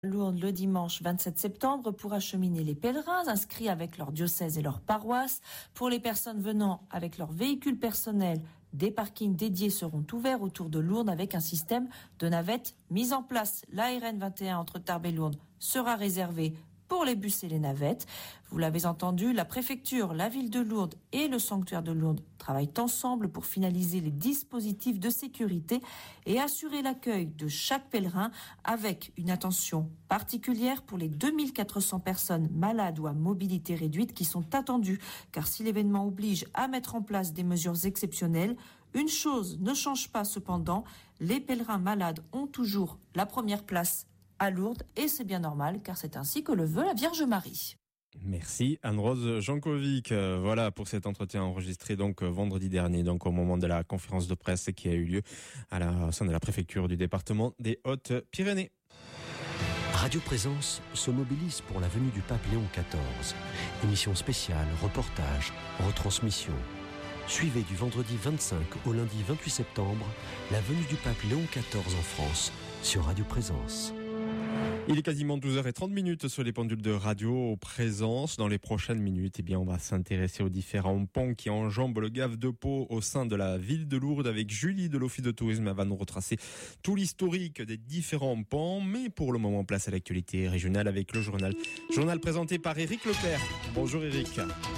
Lourdes le dimanche 27 septembre pour acheminer les pèlerins inscrits avec leur diocèse et leur paroisse. Pour les personnes venant avec leur véhicule personnel, des parkings dédiés seront ouverts autour de Lourdes avec un système de navettes mis en place. La RN 21 entre Tarbes et Lourdes sera réservée pour les bus et les navettes. Vous l'avez entendu, la préfecture, la ville de Lourdes et le sanctuaire de Lourdes travaillent ensemble pour finaliser les dispositifs de sécurité et assurer l'accueil de chaque pèlerin avec une attention particulière pour les 2400 personnes malades ou à mobilité réduite qui sont attendues. Car si l'événement oblige à mettre en place des mesures exceptionnelles, une chose ne change pas cependant, les pèlerins malades ont toujours la première place à Lourdes, et c'est bien normal, car c'est ainsi que le veut la Vierge Marie. Merci Anne-Rose Jankovic. Voilà pour cet entretien enregistré donc vendredi dernier, donc au moment de la conférence de presse qui a eu lieu au sein de la préfecture du département des Hautes-Pyrénées. Radio Présence se mobilise pour la venue du pape Léon XIV. Émission spéciale, reportage, retransmission. Suivez du vendredi 25 au lundi 28 septembre la venue du pape Léon XIV en France sur Radio Présence. Il est quasiment 12h30 sur les pendules de Radio Présence. Dans les prochaines minutes, on va s'intéresser aux différents ponts qui enjambent le Gave de Pau au sein de la ville de Lourdes avec Julie de l'Office de Tourisme. Elle va nous retracer tout l'historique des différents ponts. Mais pour le moment, place à l'actualité régionale avec le journal. Journal présenté par Éric Leclerc. Bonjour Éric.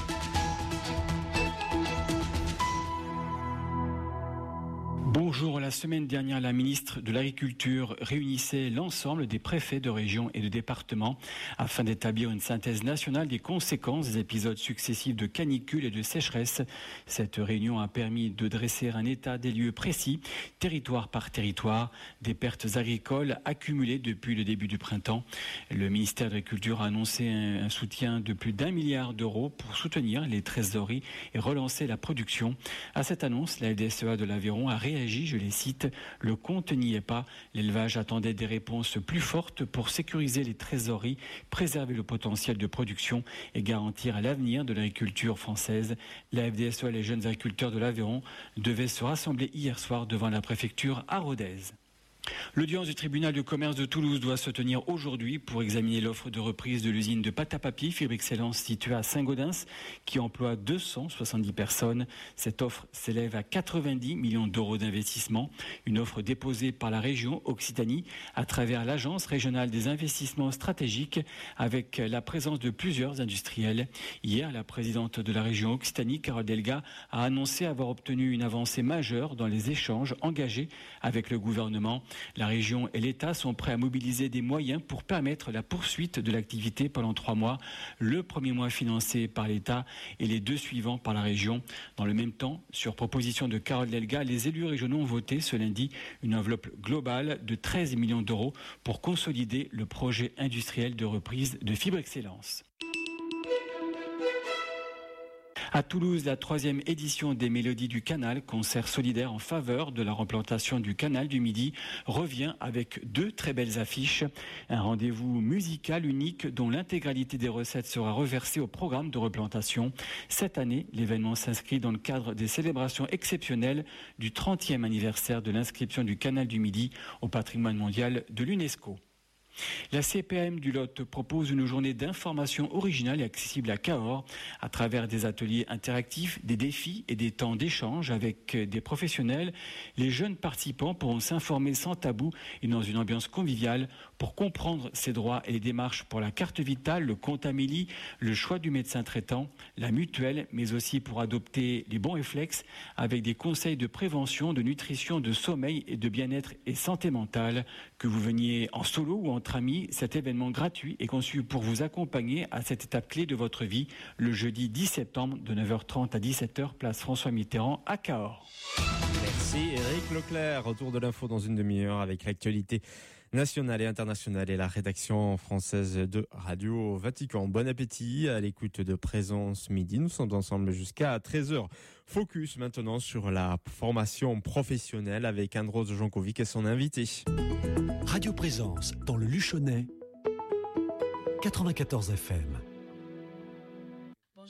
Bonjour, la semaine dernière, la ministre de l'Agriculture réunissait l'ensemble des préfets de région et de département afin d'établir une synthèse nationale des conséquences des épisodes successifs de canicule et de sécheresse. Cette réunion a permis de dresser un état des lieux précis, territoire par territoire, des pertes agricoles accumulées depuis le début du printemps. Le ministère de l'Agriculture a annoncé un soutien de plus d'1 milliard d'euros pour soutenir les trésoreries et relancer la production. À cette annonce, la FDSEA de l'Aveyron a réagi, je les cite, « Le compte n'y est pas. L'élevage attendait des réponses plus fortes pour sécuriser les trésoreries, préserver le potentiel de production et garantir l'avenir de l'agriculture française. » La FDSEA, les jeunes agriculteurs de l'Aveyron, devaient se rassembler hier soir devant la préfecture à Rodez. L'audience du tribunal de commerce de Toulouse doit se tenir aujourd'hui pour examiner l'offre de reprise de l'usine de pâte à papier Fibre Excellence située à Saint-Gaudens qui emploie 270 personnes. Cette offre s'élève à 90 millions d'euros d'investissement. Une offre déposée par la région Occitanie à travers l'Agence régionale des investissements stratégiques avec la présence de plusieurs industriels. Hier, la présidente de la région Occitanie, Carole Delga, a annoncé avoir obtenu une avancée majeure dans les échanges engagés avec le gouvernement. La région et l'État sont prêts à mobiliser des moyens pour permettre la poursuite de l'activité pendant 3 mois. Le premier mois financé par l'État et les 2 suivants par la région. Dans le même temps, sur proposition de Carole Delga, les élus régionaux ont voté ce lundi une enveloppe globale de 13 millions d'euros pour consolider le projet industriel de reprise de Fibre Excellence. À Toulouse, la 3e édition des Mélodies du Canal, concert solidaire en faveur de la replantation du canal du Midi, revient avec 2 très belles affiches. Un rendez-vous musical unique dont l'intégralité des recettes sera reversée au programme de replantation. Cette année, l'événement s'inscrit dans le cadre des célébrations exceptionnelles du 30e anniversaire de l'inscription du canal du Midi au patrimoine mondial de l'UNESCO. La CPAM du Lot propose une journée d'information originale et accessible à Cahors à travers des ateliers interactifs, des défis et des temps d'échange avec des professionnels. Les jeunes participants pourront s'informer sans tabou et dans une ambiance conviviale pour comprendre ses droits et les démarches pour la carte vitale, le compte Amélie, le choix du médecin traitant, la mutuelle, mais aussi pour adopter les bons réflexes avec des conseils de prévention, de nutrition, de sommeil et de bien-être et santé mentale. Que vous veniez en solo ou entre amis, cet événement gratuit est conçu pour vous accompagner à cette étape clé de votre vie, le jeudi 10 septembre de 9h30 à 17h, place François Mitterrand à Cahors. Merci Éric Leclerc. Retour de l'info dans une demi-heure avec l'actualité nationale et internationale et la rédaction française de Radio Vatican. Bon appétit à l'écoute de Présence Midi. Nous sommes ensemble jusqu'à 13h. Focus maintenant sur la formation professionnelle avec Anne-Rose Jankovic et son invité. Radio Présence dans le Luchonnais, 94 FM.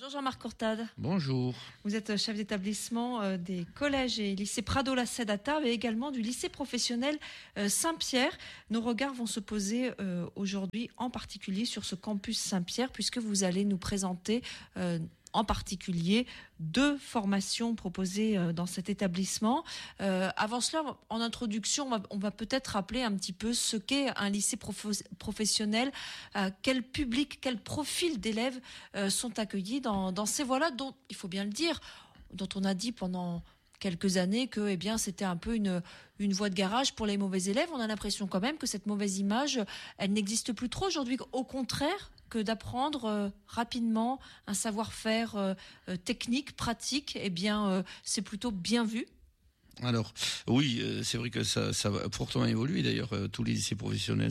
Bonjour Jean-Marc Courtade. Bonjour. Vous êtes chef d'établissement des collèges et lycées Prado-La Cède mais également du lycée professionnel Saint-Pierre. Nos regards vont se poser aujourd'hui en particulier sur ce campus Saint-Pierre puisque vous allez nous présenter en particulier 2 formations proposées dans cet établissement. Avant cela, en introduction, on va peut-être rappeler un petit peu ce qu'est un lycée professionnel, quel public, quel profil d'élèves sont accueillis dans ces voies-là, dont, il faut bien le dire, dont on a dit pendant quelques années que c'était un peu une voie de garage pour les mauvais élèves. On a l'impression quand même que cette mauvaise image, elle n'existe plus trop aujourd'hui. Au contraire, que d'apprendre rapidement un savoir-faire technique, pratique, c'est plutôt bien vu. Alors, oui, c'est vrai que ça va fortement évoluer. D'ailleurs, tous les lycées professionnels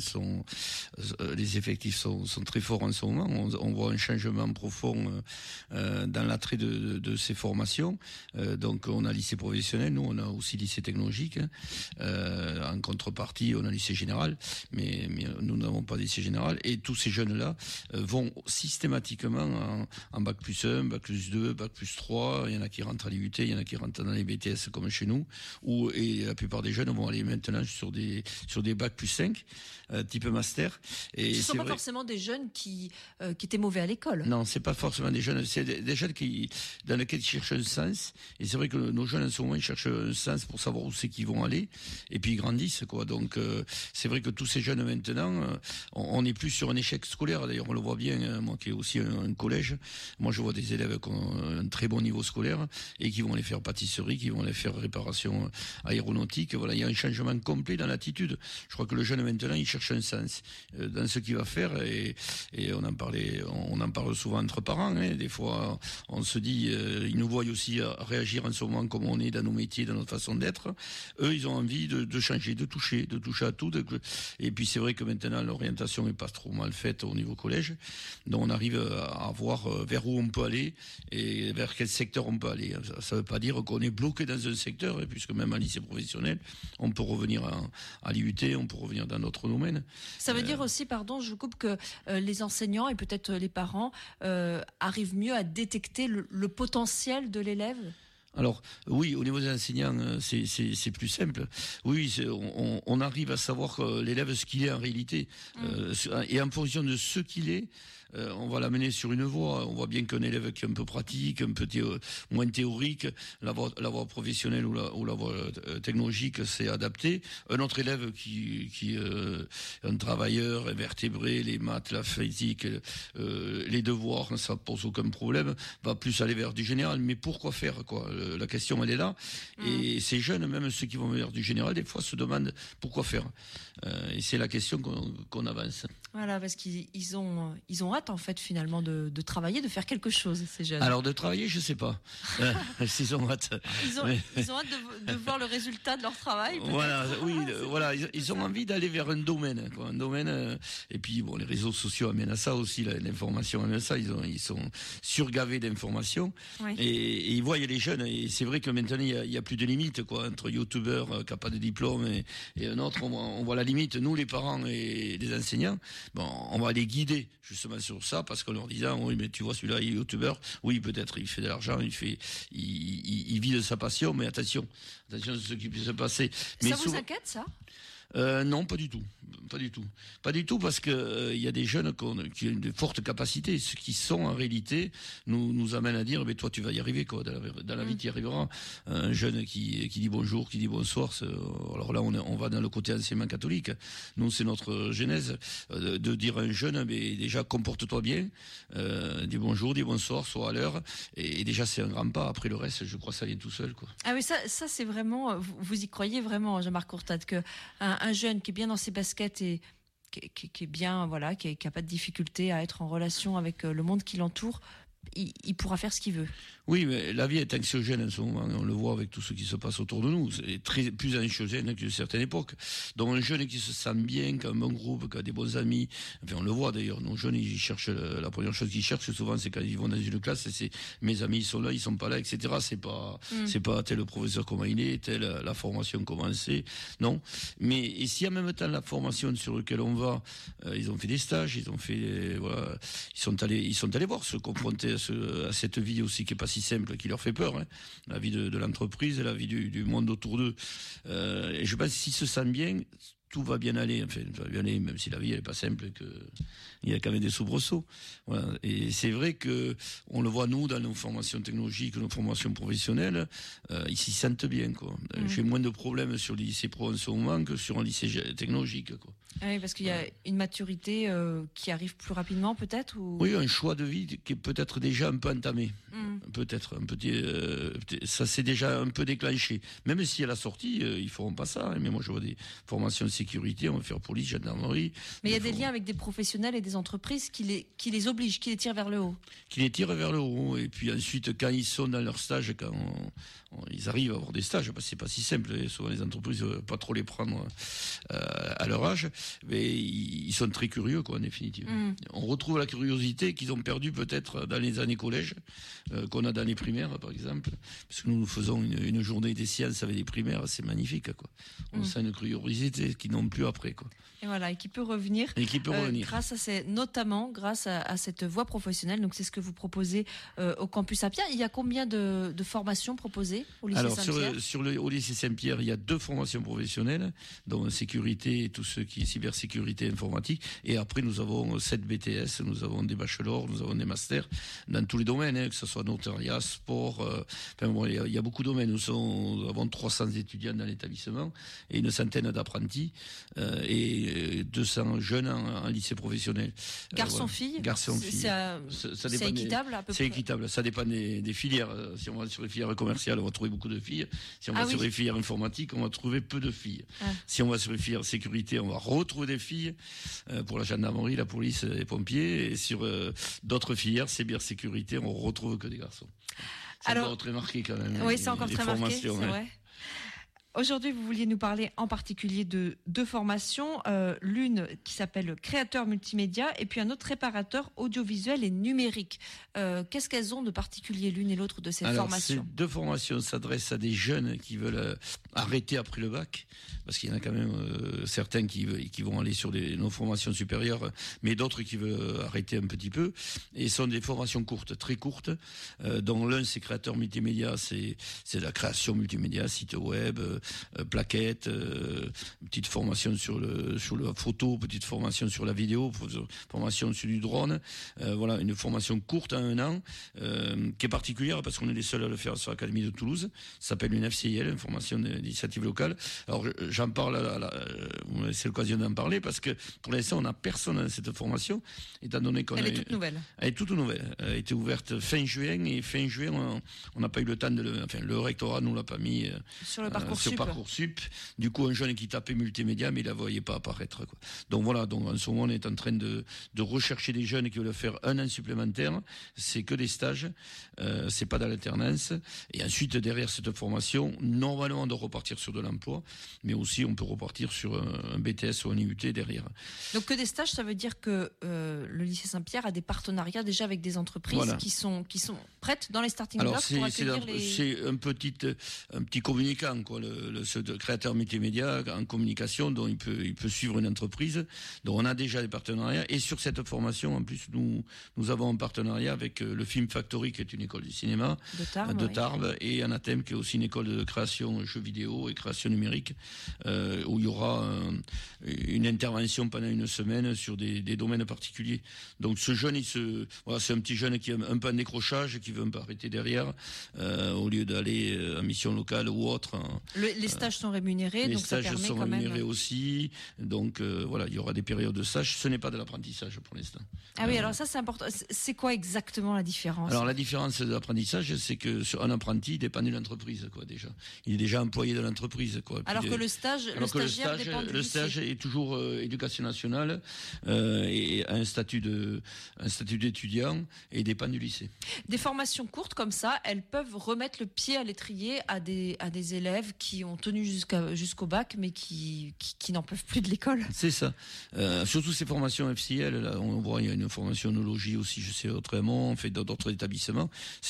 les effectifs sont très forts en ce moment. On voit un changement profond dans l'attrait de ces formations. Donc, on a lycée professionnel, nous, on a aussi lycée technologique. En contrepartie, on a lycée général, mais nous n'avons pas de lycée général. Et tous ces jeunes-là vont systématiquement en bac plus 1, bac plus 2, bac plus 3. Il y en a qui rentrent à l'IUT, il y en a qui rentrent dans les BTS comme chez nous. Et la plupart des jeunes vont aller maintenant sur des bacs plus 5, type master. Et ce ne sont pas forcément des jeunes qui étaient mauvais à l'école. Non, c'est pas forcément des jeunes, c'est des jeunes dans lesquels ils cherchent un sens. Et c'est vrai que nos jeunes en ce moment, ils cherchent un sens pour savoir où c'est qu'ils vont aller. Et puis ils grandissent, quoi. Donc c'est vrai que tous ces jeunes maintenant, on n'est plus sur un échec scolaire. D'ailleurs, on le voit bien, moi qui ai aussi un collège. Moi, je vois des élèves qui ont un très bon niveau scolaire et qui vont aller faire pâtisserie, qui vont aller faire réparation aéronautique. Voilà, il y a un changement complet dans l'attitude. Je crois que le jeune maintenant, il cherche un sens dans ce qu'il va faire et on en parle souvent entre parents. Des fois, on se dit, ils nous voient aussi réagir en ce moment comme on est dans nos métiers, dans notre façon d'être. Eux, ils ont envie de changer, de toucher à tout. Et puis c'est vrai que maintenant, l'orientation est pas trop mal faite au niveau collège. Donc on arrive à voir vers où on peut aller et vers quel secteur on peut aller. Ça veut pas dire qu'on est bloqué dans un secteur, puisque même à lycée professionnel, on peut revenir à l'IUT, on peut revenir dans d'autres domaines. Ça veut dire aussi, pardon, je coupe, que les enseignants et peut-être les parents arrivent mieux à détecter le potentiel de l'élève ? Alors oui, au niveau des enseignants, c'est plus simple. Oui, on arrive à savoir l'élève ce qu'il est en réalité, et en fonction de ce qu'il est, on va l'amener sur une voie. On voit bien qu'un élève qui est un peu pratique, un peu moins théorique, la voie professionnelle ou la voie technologique, c'est adapté. Un autre élève qui est un travailleur, invertébré, les maths, la physique, les devoirs, ça pose aucun problème, va plus aller vers du général. Mais pourquoi faire, quoi? La question, elle est là. Et ces jeunes, même ceux qui vont vers du général, des fois se demandent pourquoi faire. Et c'est la question qu'on avance. Voilà, parce qu'ils ont hâte, en fait, finalement, de travailler, de faire quelque chose, ces jeunes. Alors, de travailler, je sais pas. S'ils ont hâte. Ils ont hâte de voir le résultat de leur travail. Voilà, oui, voilà. Ils ont envie d'aller vers un domaine, quoi. Un domaine, et puis, bon, les réseaux sociaux amènent à ça aussi, l'information amène à ça. Ils sont surgavés d'informations. Oui. Et ils voient les jeunes, et c'est vrai que maintenant, il y a plus de limite, quoi. Entre youtubeurs, qui n'ont pas de diplôme, et un autre, on voit la limite, nous, les parents et les enseignants. Bon, on va les guider justement sur ça, parce qu'en leur disant, oui, mais tu vois, celui-là, il est youtubeur, oui, peut-être, il fait de l'argent, il vit de sa passion, mais attention à ce qui peut se passer. Mais ça vous inquiète, ça? Non, pas du tout, parce que y a des jeunes qui ont de fortes capacités, ceux qui sont en réalité nous amènent à dire, mais toi tu vas y arriver, quoi. Dans la vie tu y arriveras. Un jeune qui dit bonjour, qui dit bonsoir, alors là on va dans le côté enseignement catholique. Nous c'est notre genèse de dire à un jeune, mais déjà comporte-toi bien, dis bonjour, dis bonsoir, sois à l'heure, et déjà c'est un grand pas. Après le reste, je crois que ça vient tout seul, quoi. Ah oui, ça c'est vraiment, vous y croyez vraiment, Jean-Marc Courtade, que un jeune qui est bien dans ses baskets et qui est bien, voilà, qui a pas de difficulté à être en relation avec le monde qui l'entoure, il pourra faire ce qu'il veut. Oui, mais la vie est anxiogène en ce moment. On le voit avec tout ce qui se passe autour de nous. C'est plus anxiogène qu'à une certaine époque. Donc un jeune qui se sent bien, qui a un bon groupe, qui a des bons amis, enfin on le voit d'ailleurs. Nos jeunes, ils cherchent, la première chose qu'ils cherchent souvent, c'est quand ils vont dans une classe, c'est mes amis ils sont là, ils sont pas là, etc. C'est pas tel professeur comment il est, telle la formation comment c'est. Non. Mais et si en même temps la formation sur laquelle on va, ils ont fait des stages, ils ont fait, voilà, ils sont allés voir se confronter confrontés à cette vie aussi qui est pas si simple, qui leur fait peur, hein. La vie de l'entreprise, la vie du monde autour d'eux. Et je pense que s'ils se sentent bien, tout va bien aller. Enfin, tout va bien aller, même si la vie elle est pas simple, il y a quand même des soubresauts. Voilà. Et c'est vrai que on le voit nous dans nos formations technologiques, nos formations professionnelles, ils s'y sentent bien, quoi. J'ai moins de problèmes sur le lycée pro en ce moment que sur un lycée technologique, quoi. Oui, parce qu'il y a une maturité qui arrive plus rapidement, peut-être, ou... Oui, un choix de vie qui est peut-être déjà un peu entamé. Peut-être un petit, ça s'est déjà un peu déclenché. Même si à la sortie, ils feront pas ça. Hein. Mais moi, je vois des formations de sécurité, on va faire police, gendarmerie. Mais il y a des liens avec des professionnels et des entreprises qui les obligent, qui les tirent vers le haut. Qui les tirent vers le haut. Et puis ensuite, quand ils sont dans leur stage, quand ils arrivent à avoir des stages, parce que c'est pas si simple. Et souvent, les entreprises ne veulent pas trop les prendre à leur âge. Mais ils sont très curieux, quoi, en définitive. On retrouve la curiosité qu'ils ont perdue peut-être dans les années collège, qu'on a dans les primaires, par exemple. Parce que nous faisons une journée des sciences avec les primaires, c'est magnifique, quoi. On sent une curiosité qu'ils n'ont plus après, quoi. Et voilà, et qui peut revenir. Notamment grâce à cette voie professionnelle. Donc c'est ce que vous proposez au campus Saint-Pierre. Il y a combien de formations proposées au lycée Saint-Pierre ? Au lycée Saint-Pierre, il y a 2 formations professionnelles, dont sécurité et tout ce qui est cybersécurité informatique. Et après, nous avons 7 BTS, nous avons des bachelors, nous avons des masters dans tous les domaines, hein, que ce soit notariat, sport. Il y a beaucoup de domaines. Nous avons 300 étudiants dans l'établissement et une centaine d'apprentis. Et 200 jeunes en lycée professionnel. Garçons-filles. Garçons-filles. C'est équitable à peu près. C'est équitable. Ça dépend des filières. Si on va sur les filières commerciales, on va trouver beaucoup de filles. Si on va sur les filières informatiques, on va trouver peu de filles. Si on va sur les filières sécurité, on va retrouver des filles pour la gendarmerie, la police, les pompiers. Et sur d'autres filières, cybersécurité, on retrouve que des garçons. C'est encore très marqué quand même. Oui, c'est encore très marqué, c'est vrai. Aujourd'hui, vous vouliez nous parler en particulier de 2 formations, l'une qui s'appelle créateur multimédia et puis un autre réparateur audiovisuel et numérique. Qu'est-ce qu'elles ont de particulier l'une et l'autre de ces formations ? Ces 2 formations s'adressent à des jeunes qui veulent arrêter après le bac, parce qu'il y en a quand même certains qui vont aller sur nos formations supérieures, mais d'autres qui veulent arrêter un petit peu. Et ce sont des formations courtes, très courtes, dont l'un c'est créateur multimédia, c'est la création multimédia, site web, plaquettes, petite formation sur la photo, petite formation sur la vidéo, formation sur du drone. Voilà, une formation courte à 1 an, qui est particulière parce qu'on est les seuls à le faire sur l'Académie de Toulouse. Ça s'appelle une FCIL, une formation d'initiative locale. Alors j'en parle, c'est l'occasion d'en parler parce que pour l'instant on n'a personne dans cette formation, étant donné qu'on Elle est toute nouvelle. Elle est toute nouvelle. Elle a été ouverte fin juin et fin juin on n'a pas eu le temps le rectorat nous l'a pas mis sur le Parcoursup. Parcoursup. Du coup, un jeune qui tapait multimédia, mais il la voyait pas apparaître, quoi. Donc voilà, en ce moment, on est en train de rechercher des jeunes qui veulent faire 1 an supplémentaire. C'est que des stages, c'est pas dans l'alternance. Et ensuite, derrière cette formation, normalement, on doit repartir sur de l'emploi, mais aussi on peut repartir sur un BTS ou un IUT derrière. Donc que des stages, ça veut dire que le lycée Saint-Pierre a des partenariats déjà avec des entreprises qui sont prêtes dans les starting blocks pour accueillir c'est un petit communicant, quoi. Ce créateur multimédia en communication dont il peut suivre une entreprise. Donc on a déjà des partenariats et sur cette formation en plus nous avons un partenariat avec le Film Factory qui est une école du cinéma de Tarbes et Anathème qui est aussi une école de création jeux vidéo et création numérique où il y aura une intervention pendant 1 semaine sur des domaines particuliers. Donc ce jeune c'est un petit jeune qui a un peu un décrochage qui veut un peu arrêter derrière au lieu d'aller en mission locale ou autre. Les stages sont rémunérés, donc ça permet quand même... Les stages sont rémunérés aussi, donc voilà, il y aura des périodes de stage. Ce n'est pas de l'apprentissage pour l'instant. Ah oui, alors ça c'est important. C'est quoi exactement la différence ? Alors la différence de l'apprentissage, c'est que sur un apprenti, il dépend de l'entreprise, quoi, déjà. Il est déjà employé de l'entreprise, quoi. Alors que le stagiaire dépend du lycée. Le stage est toujours éducation nationale et un statut d'étudiant et dépend du lycée. Des formations courtes comme ça, elles peuvent remettre le pied à l'étrier à des élèves qui qui ont tenu jusqu'au bac, mais qui n'en peuvent plus de l'école. C'est ça. Surtout ces formations FCL, là, on voit, il y a une formation onologie aussi, je sais, autrement, on fait d'autres établissements.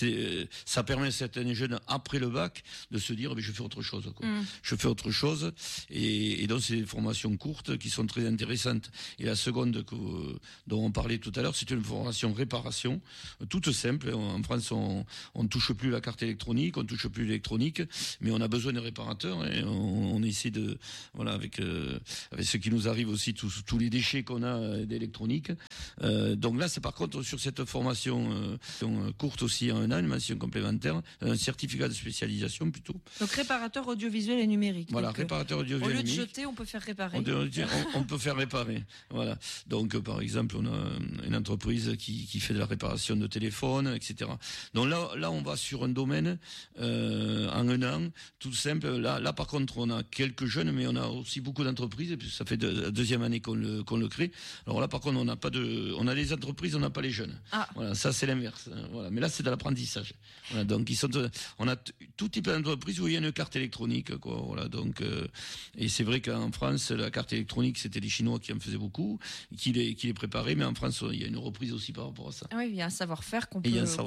Ça permet à certains jeunes, après le bac, de se dire, je fais autre chose, quoi. Je fais autre chose. Et donc, c'est des formations courtes qui sont très intéressantes. Et la seconde dont on parlait tout à l'heure, c'est une formation réparation, toute simple. En France, on touche plus la carte électronique, on touche plus l'électronique, mais on a besoin de réparateurs et on essaie de, voilà, avec ce qui nous arrive aussi, tous les déchets qu'on a d'électronique. Donc là, c'est par contre sur cette formation courte aussi en un an, une mention complémentaire, un certificat de spécialisation plutôt. Donc réparateur audiovisuel et numérique. Voilà, donc, réparateur audiovisuel et numérique. Au lieu de jeter, on peut faire réparer. On peut faire réparer. Voilà. Donc par exemple, on a une entreprise qui fait de la réparation de téléphones, etc. Donc là, on va sur un domaine en un an, tout simple. Là, par contre, on a quelques jeunes, mais on a aussi beaucoup d'entreprises. Et puis ça fait la deuxième année qu'on le crée. Alors là, par contre, on a les entreprises, on n'a pas les jeunes. Ah. Voilà, ça c'est l'inverse. Voilà. Mais là, c'est de l'apprentissage. Voilà, donc on a tout type d'entreprises où il y a une carte électronique, quoi. Voilà. Donc et c'est vrai qu'en France, la carte électronique, c'était les Chinois qui en faisaient beaucoup, qui les préparaient. Mais en France, il y a une reprise aussi par rapport à ça. Ah oui, il y a un savoir-faire qu'on peut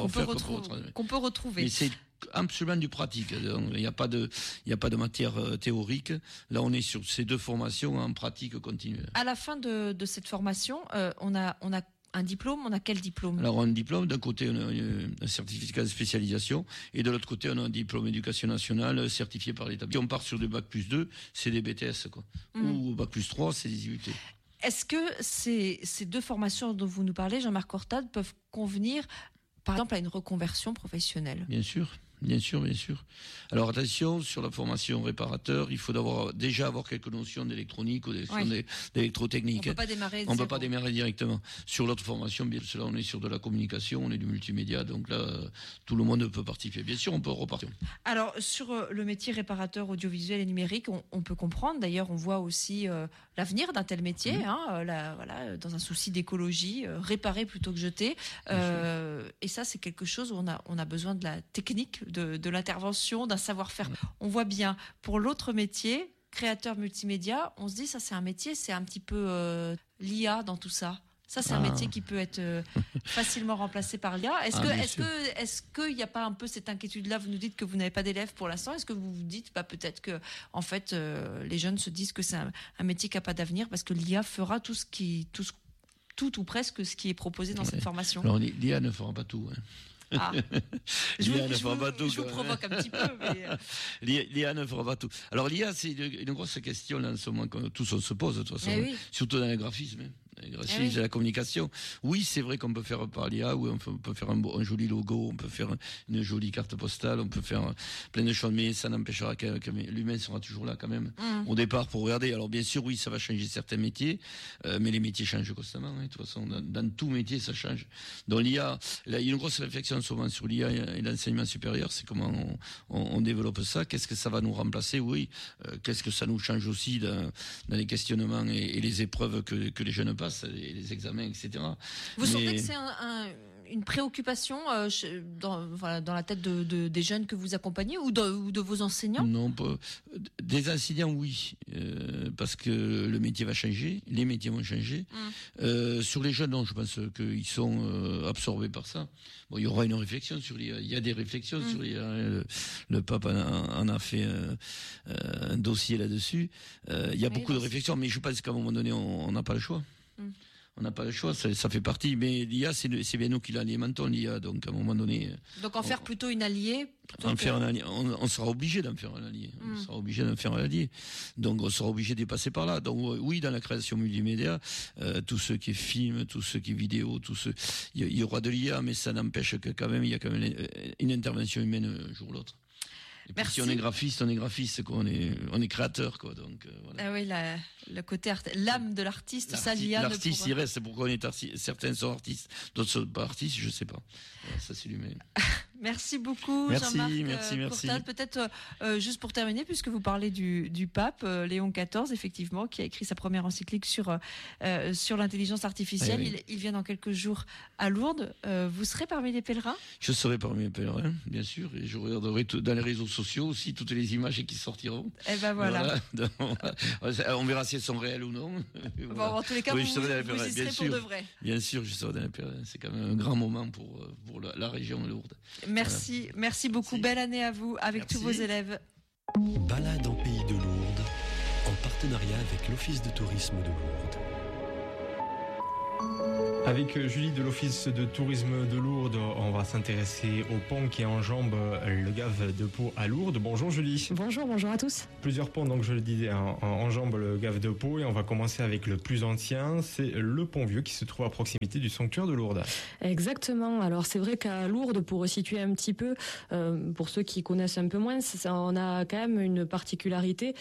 retrouver. Mais c'est absolument du pratique. Il n'y a pas de matière théorique. Là, on est sur ces deux formations en pratique continue. À la fin de cette formation, on a un diplôme. On a quel diplôme? Alors, un diplôme, d'un côté, on a un certificat de spécialisation, et de l'autre côté, on a un diplôme éducation nationale certifié par l'État. Si on part sur des bac plus 2, c'est des BTS, quoi. Ou bac plus 3, c'est des IUT. Est-ce que ces deux formations dont vous nous parlez, Jean-Marc Courtade, peuvent convenir, par exemple, à une reconversion professionnelle? Bien sûr. Bien sûr. Alors attention, sur la formation réparateur, il faut déjà avoir quelques notions d'électronique ou d'électrotechnique. On ne peut pas démarrer directement. Sur l'autre formation, bien sûr, on est sur de la communication, on est du multimédia, donc là, tout le monde peut participer. Bien sûr, on peut repartir. Alors, sur le métier réparateur audiovisuel et numérique, on peut comprendre, d'ailleurs, on voit aussi l'avenir d'un tel métier, dans un souci d'écologie, réparer plutôt que jeter. Et ça, c'est quelque chose où on a besoin de la technique, de l'intervention, d'un savoir-faire. On voit bien, pour l'autre métier, créateur multimédia, on se dit, ça c'est un métier, c'est un petit peu l'IA dans tout ça. Ça, c'est un métier qui peut être facilement remplacé par l'IA. Est-ce qu'il n'y a pas un peu cette inquiétude-là? Vous nous dites que vous n'avez pas d'élèves pour l'instant. Est-ce que vous vous dites peut-être que en fait, les jeunes se disent que c'est un métier qui n'a pas d'avenir parce que l'IA fera tout ou presque ce qui est proposé dans cette formation? Alors, l'IA ne fera pas tout. Ah. Je vous provoque un petit peu. Mais... L'IA ne fera pas tout. Alors l'IA, c'est une grosse question là, en ce moment que tous on se pose de toute façon, surtout dans le graphisme. De la communication. Oui, c'est vrai qu'on peut faire par l'IA, on peut faire un joli logo, on peut faire une jolie carte postale, on peut faire plein de choses, mais ça n'empêchera que l'humain sera toujours là quand même au départ pour regarder. Alors bien sûr, oui, ça va changer certains métiers, mais les métiers changent constamment. De toute façon, dans tout métier, ça change. Donc l'IA, il y a une grosse réflexion souvent sur l'IA et l'enseignement supérieur, c'est comment on développe ça, qu'est-ce que ça va nous remplacer, qu'est-ce que ça nous change aussi dans les questionnements et les épreuves que les jeunes passent, les examens, etc. Vous sentez que c'est une préoccupation dans la tête des jeunes que vous accompagnez ou de vos enseignants? Non, des enseignants, oui, parce que le métier va changer, les métiers vont changer. Sur les jeunes, non, je pense qu'ils sont absorbés par ça. Bon, il y aura une réflexion sur l'IA. Il y a des réflexions sur l'IA. Le pape en a fait un dossier là-dessus. Il y a beaucoup de réflexions, mais je pense qu'à un moment donné, on n'a pas le choix. On n'a pas le choix, ça fait partie. Mais l'IA, c'est bien nous qui l'alimentons, l'IA. Donc, à un moment donné... Donc, faire plutôt une alliée on sera obligé d'en faire un allié. Donc, on sera obligé de passer par là. Donc, oui, dans la création multimédia, tout ce qui est film, tout ce qui est vidéo, il y aura de l'IA, mais ça n'empêche que quand même, il y a quand même une intervention humaine un jour ou l'autre. Et puis si on est graphiste, quoi. On est créateur, quoi. Donc voilà. Ah oui, le côté l'âme de l'artiste, ça l'IA. L'artiste, il reste. Pourquoi certains sont artistes, d'autres sont pas artistes, je sais pas. Voilà, ça c'est l'humain. Merci beaucoup, merci, Jean-Marc Courtade. Peut-être juste pour terminer, puisque vous parlez du pape Léon XIV, effectivement, qui a écrit sa première encyclique sur l'intelligence artificielle. Oui. Il vient dans quelques jours à Lourdes. Vous serez parmi les pèlerins ? Je serai parmi les pèlerins, bien sûr, et je regarderai dans les réseaux sociaux aussi toutes les images qui sortiront. Eh ben voilà. On verra si elles sont réelles ou non. Bon, en tous les cas, vous y serez pour de vrai. Bien sûr, je serai dans les pèlerins. C'est quand même un grand moment pour la région de Lourdes. Merci beaucoup. Belle année à vous avec tous vos élèves. Balade en pays de Lourdes, en partenariat avec l'Office de tourisme de Lourdes. Avec Julie de l'Office de tourisme de Lourdes, on va s'intéresser au pont qui enjambe le Gave de Pau à Lourdes. Bonjour Julie. Bonjour à tous. Plusieurs ponts, donc je le disais, enjambent le Gave de Pau et on va commencer avec le plus ancien, c'est le pont vieux qui se trouve à proximité du sanctuaire de Lourdes. Exactement. Alors c'est vrai qu'à Lourdes, pour resituer un petit peu, pour ceux qui connaissent un peu moins, on a quand même une particularité.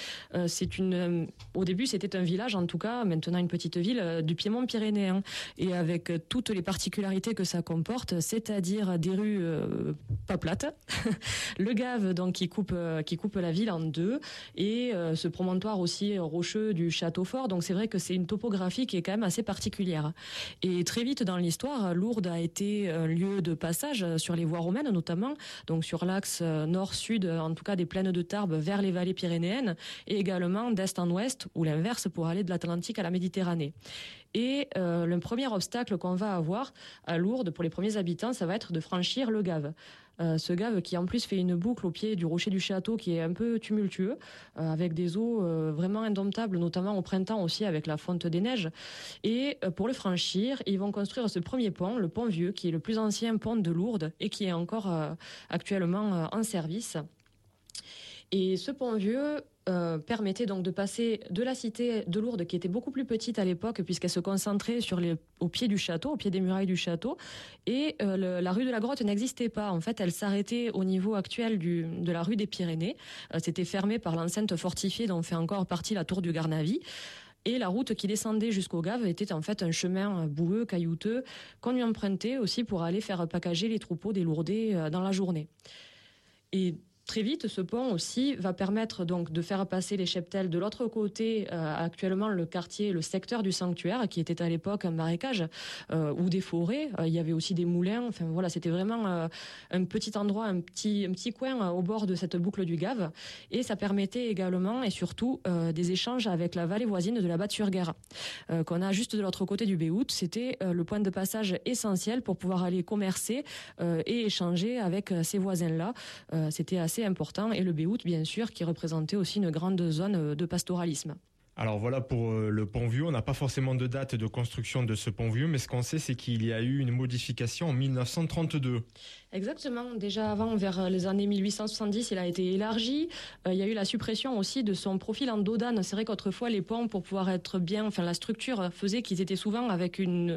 Au début, c'était un village, en tout cas, maintenant une petite ville du Piémont pyrénéen, et avec toutes les particularités que ça comporte, c'est-à-dire des rues pas plates, le Gave donc qui coupe la ville en deux, et ce promontoire aussi rocheux du château fort. Donc c'est vrai que c'est une topographie qui est quand même assez particulière. Et très vite dans l'histoire, Lourdes a été un lieu de passage sur les voies romaines notamment, donc sur l'axe nord-sud, en tout cas des plaines de Tarbes vers les vallées pyrénéennes, et également d'est en ouest ou l'inverse pour aller de l'Atlantique à la Méditerranée. Et le premier obstacle qu'on va avoir à Lourdes pour les premiers habitants, ça va être de franchir le Gave. Ce Gave qui en plus fait une boucle au pied du rocher du château qui est un peu tumultueux, avec des eaux vraiment indomptables, notamment au printemps aussi avec la fonte des neiges. Et pour le franchir, ils vont construire ce premier pont, le pont vieux, qui est le plus ancien pont de Lourdes et qui est encore actuellement en service. Et ce pont vieux permettait donc de passer de la cité de Lourdes, qui était beaucoup plus petite à l'époque puisqu'elle se concentrait au pied du château, au pied des murailles du château, et la rue de la Grotte n'existait pas. En fait, elle s'arrêtait au niveau actuel de la rue des Pyrénées. C'était fermé par l'enceinte fortifiée dont fait encore partie la tour du Garnavy. Et la route qui descendait jusqu'au Gave était en fait un chemin boueux, caillouteux, qu'on y empruntait aussi pour aller faire paccager les troupeaux des Lourdais dans la journée. Et très vite, ce pont aussi va permettre donc de faire passer les cheptels de l'autre côté, actuellement le secteur du sanctuaire, qui était à l'époque un marécage ou des forêts. Il y avait aussi des moulins. Enfin voilà, c'était vraiment un petit endroit, un petit coin au bord de cette boucle du Gave. Et ça permettait également et surtout des échanges avec la vallée voisine de la Batte-sur-Guerre, qu'on a juste de l'autre côté du Béhout. C'était le point de passage essentiel pour pouvoir aller commercer et échanger avec ces voisins-là. C'était assez important, et le Béhout bien sûr qui représentait aussi une grande zone de pastoralisme. Alors voilà pour le pont vieux, on n'a pas forcément de date de construction de ce pont vieux, mais ce qu'on sait c'est qu'il y a eu une modification en 1932. Exactement, déjà avant, vers les années 1870, il a été élargi. Il y a eu la suppression aussi de son profil en dodane. C'est vrai qu'autrefois, les ponts, pour pouvoir être bien, la structure faisait qu'ils étaient souvent avec une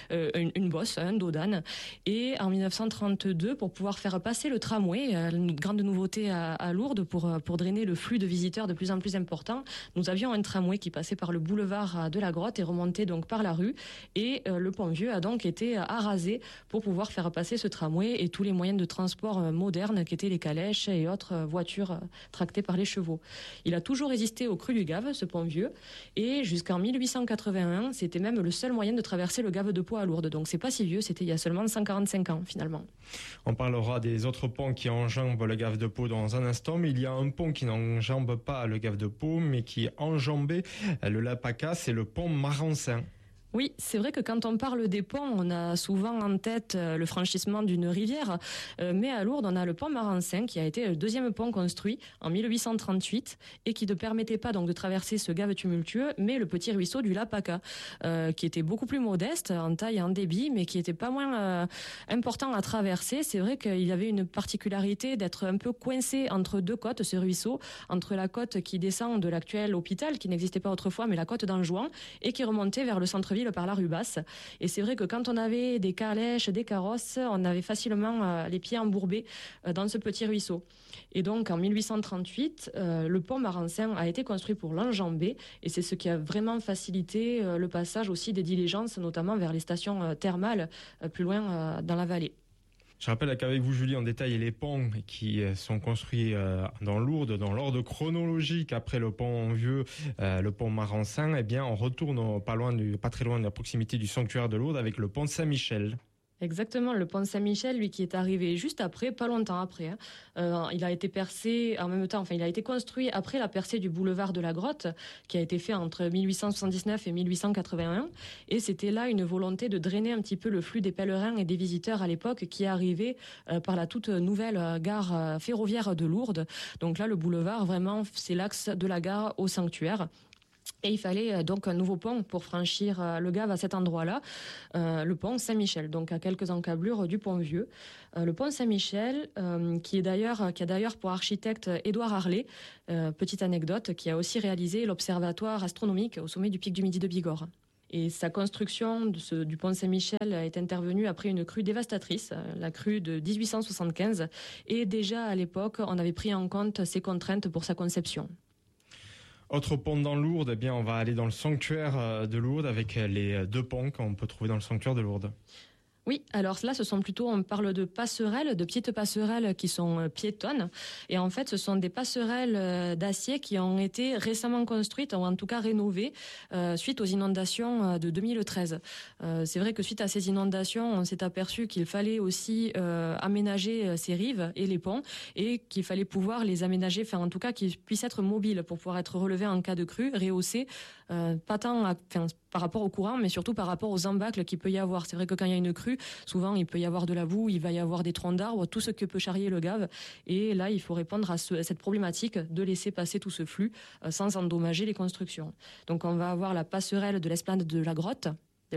bosse, un dodane. Et en 1932, pour pouvoir faire passer le tramway, une grande nouveauté à Lourdes, pour drainer le flux de visiteurs de plus en plus important, nous avions un tramway qui passait par le boulevard de la Grotte et remontait donc par la rue. Et le pont vieux a donc été arasé pour pouvoir faire passer ce tramway et tous les moyens de transport modernes qui étaient les calèches et autres voitures tractées par les chevaux. Il a toujours résisté au cru du Gave, ce pont vieux, et jusqu'en 1881, c'était même le seul moyen de traverser le Gave de Pau à Lourdes. Donc c'est pas si vieux, c'était il y a seulement 145 ans finalement. On parlera des autres ponts qui enjambent le Gave de Pau dans un instant, mais il y a un pont qui n'enjambe pas le Gave de Pau, mais qui enjambait le Lapaca, c'est le pont Marancin. Oui, c'est vrai que quand on parle des ponts, on a souvent en tête le franchissement d'une rivière, mais à Lourdes, on a le pont Marancin qui a été le deuxième pont construit en 1838 et qui ne permettait pas donc de traverser ce Gave tumultueux, mais le petit ruisseau du Lapaca, qui était beaucoup plus modeste en taille et en débit, mais qui était pas moins important à traverser. C'est vrai qu'il avait une particularité d'être un peu coincé entre deux côtes, ce ruisseau, entre la côte qui descend de l'actuel hôpital, qui n'existait pas autrefois, mais la côte d'Anjouan, et qui remontait vers le centre-ville par la rue Basse. Et c'est vrai que quand on avait des calèches, des carrosses, on avait facilement les pieds embourbés dans ce petit ruisseau. Et donc en 1838, le pont Marancin a été construit pour l'enjamber, et c'est ce qui a vraiment facilité le passage aussi des diligences, notamment vers les stations thermales plus loin dans la vallée. Je rappelle qu'avec vous, Julie, on détaille les ponts qui sont construits dans Lourdes, dans l'ordre chronologique après le pont Vieux, le pont Marensin. Eh bien, on retourne pas très loin de la proximité du sanctuaire de Lourdes avec le pont Saint-Michel. Exactement, le pont Saint-Michel, lui, qui est arrivé juste après, pas longtemps après. Il a été percé en même temps, enfin, il a été construit après la percée du boulevard de la Grotte, qui a été fait entre 1879 et 1881. Et c'était là une volonté de drainer un petit peu le flux des pèlerins et des visiteurs à l'époque qui arrivaient par la toute nouvelle gare ferroviaire de Lourdes. Donc là, le boulevard, vraiment, c'est l'axe de la gare au sanctuaire. Et il fallait donc un nouveau pont pour franchir le Gave à cet endroit-là, le pont Saint-Michel, donc à quelques encablures du pont Vieux. Le pont Saint-Michel, qui a d'ailleurs pour architecte Édouard Harlet, petite anecdote, qui a aussi réalisé l'observatoire astronomique au sommet du pic du Midi de Bigorre. Et sa construction du pont Saint-Michel est intervenue après une crue dévastatrice, la crue de 1875. Et déjà à l'époque, on avait pris en compte ces contraintes pour sa conception. Autre pont dans Lourdes, eh bien, on va aller dans le sanctuaire de Lourdes avec les 2 ponts qu'on peut trouver dans le sanctuaire de Lourdes. Oui, alors là, on parle de passerelles, de petites passerelles qui sont piétonnes. Et en fait, ce sont des passerelles d'acier qui ont été récemment construites, ou en tout cas rénovées, suite aux inondations de 2013. C'est vrai que suite à ces inondations, on s'est aperçu qu'il fallait aussi aménager ces rives et les ponts, et qu'il fallait pouvoir les aménager, enfin en tout cas qu'ils puissent être mobiles pour pouvoir être relevés en cas de crue, rehaussés, pas tant par rapport au courant, mais surtout par rapport aux embâcles qu'il peut y avoir. C'est vrai que quand il y a une crue, souvent il peut y avoir de la boue, il va y avoir des troncs d'arbres, tout ce que peut charrier le Gave. Et là, il faut répondre à cette problématique de laisser passer tout ce flux sans endommager les constructions. Donc on va avoir la passerelle de l'esplanade de la Grotte,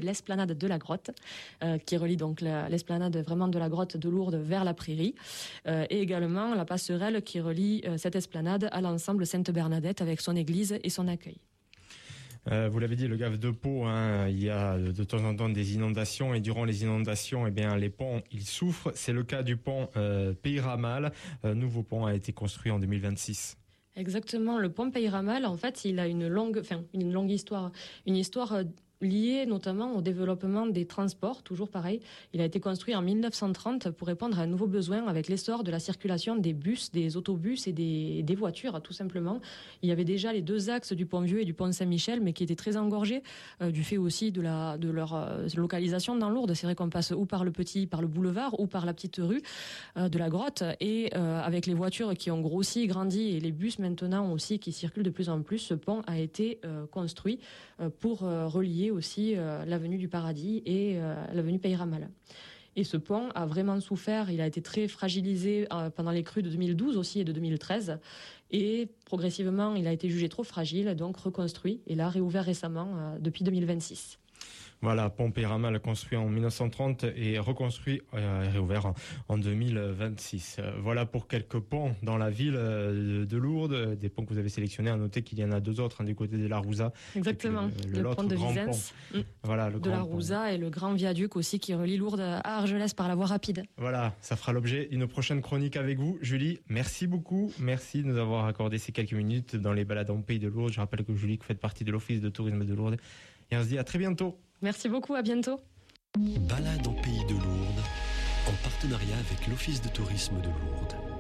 qui relie donc l'esplanade vraiment de la Grotte de Lourdes vers la prairie, et également la passerelle qui relie cette esplanade à l'ensemble Sainte-Bernadette avec son église et son accueil. Vous l'avez dit, le Gave de Pau, il y a de temps en temps des inondations, et durant les inondations, eh bien, les ponts, ils souffrent. C'est le cas du pont Peyramal. Nouveau pont a été construit en 2026. Exactement, le pont Peyramal, en fait, il a une longue histoire, une histoire lié notamment au développement des transports, toujours pareil. Il a été construit en 1930 pour répondre à un nouveau besoin avec l'essor de la circulation des bus, des autobus et des voitures, tout simplement. Il y avait déjà les 2 axes du pont Vieux et du pont Saint-Michel, mais qui étaient très engorgés, du fait aussi de leur localisation dans Lourdes. C'est vrai qu'on passe ou par le boulevard, ou par la petite rue de la Grotte. Et avec les voitures qui ont grossi, grandi, et les bus maintenant aussi qui circulent de plus en plus, ce pont a été construit pour relier aussi l'avenue du Paradis et l'avenue Peyramal. Et ce pont a vraiment souffert, il a été très fragilisé pendant les crues de 2012 aussi et de 2013. Et progressivement, il a été jugé trop fragile, donc reconstruit, et là réouvert récemment depuis 2026. Voilà, pont Peyramal construit en 1930 et reconstruit et réouvert en 2026. Voilà pour quelques ponts dans la ville de Lourdes, des ponts que vous avez sélectionnés. À noter qu'il y en a 2 autres, du côté de la Rouza. Exactement, le pont de Visence, voilà, le de la Rouza, et le grand viaduc aussi qui relie Lourdes à Argelès par la voie rapide. Voilà, ça fera l'objet d'une prochaine chronique avec vous. Julie, merci beaucoup. Merci de nous avoir accordé ces quelques minutes dans les balades en Pays de Lourdes. Je rappelle que Julie, vous faites partie de l'Office de tourisme de Lourdes. Et on se dit à très bientôt. Merci beaucoup, à bientôt. Balade en Pays de Lourdes, en partenariat avec l'Office de tourisme de Lourdes.